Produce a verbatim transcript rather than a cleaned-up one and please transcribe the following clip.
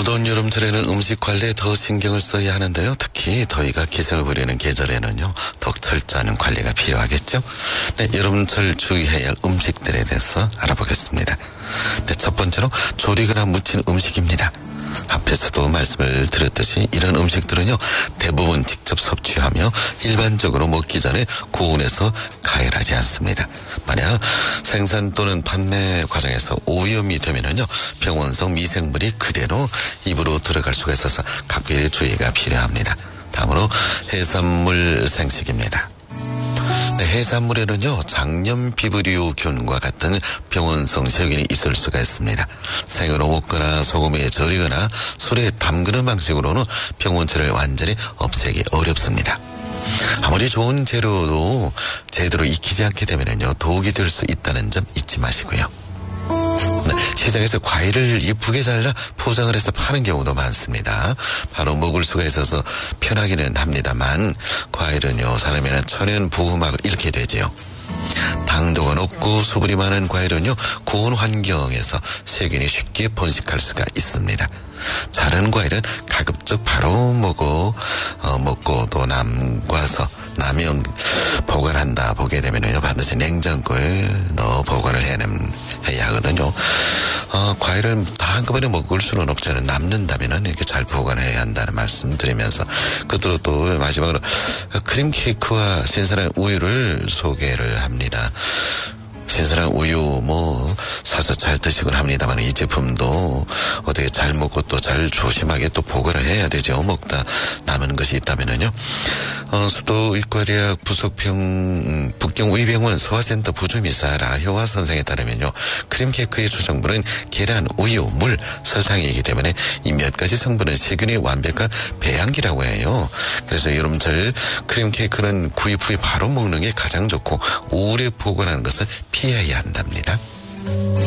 무더운 여름철에는 음식 관리에 더 신경을 써야 하는데요. 특히 더위가 기승을 부리는 계절에는요, 더욱 철저한 관리가 필요하겠죠. 네, 여름철 주의해야 할 음식들에 대해서 알아보겠습니다. 네, 첫 번째로 조리거나 무친 음식입니다. 앞에서도 말씀을 드렸듯이 이런 음식들은요, 대부분 직접 섭취하며 일반적으로 먹기 전에 구운해서 가열하지 않습니다. 만약 생산 또는 판매 과정에서 오염이 되면은요, 병원성 미생물이 그대로 입으로 들어갈 수가 있어서 각별히 주의가 필요합니다. 다음으로 해산물 생식입니다. 네, 해산물에는요, 장염 비브리오균과 같은 병원성 세균이 있을 수가 있습니다. 생으로 먹거나 소금에 절이거나 술에 담그는 방식으로는 병원체를 완전히 없애기 어렵습니다. 아무리 좋은 재료도 제대로 익히지 않게 되면요, 독이 될 수 있다는 점 잊지 마시고요. 네, 시장에서 과일을 예쁘게 잘라 포장을 해서 파는 경우도 많습니다. 바로 먹을 수가 있어서 편하기는 합니다만, 과일은요, 사람에는 천연 부음막을 잃게 되지요. 당도가 높고 수분이 많은 과일은요, 고온 환경에서 세균이 쉽게 번식할 수가 있습니다. 자른 과일은 가급적 바로 먹어 어, 먹고 또 남과서 남용 보관한다 보게 되면요, 반드시 냉장고에 넣어 보관을 해야 하거든요. 어, 과일을 다 한꺼번에 먹을 수는 없잖아요. 남는다면은 이렇게 잘 보관해야 한다는 말씀 드리면서, 끝으로 또 마지막으로 크림 케이크와 신선한 우유를 소개를 합니다. 신선한 우유 뭐 사서 잘 드시곤 합니다만, 이 제품도 어떻게 잘 먹고 또 잘 조심하게 또 보관을 해야 되죠. 먹다 남은 것이 있다면은요. 어, 수도 의과대학 부속병 북경우이병원 소아센터 부주미사 라효화 선생에 따르면요, 크림 케이크의 주성분은 계란, 우유, 물, 설탕이기 때문에 이 몇 가지 성분은 세균의 완벽한 배양기라고 해요. 그래서 여름철 크림 케이크는 구입 후에 바로 먹는 게 가장 좋고, 오래 보관하는 것은 피해야 한답니다.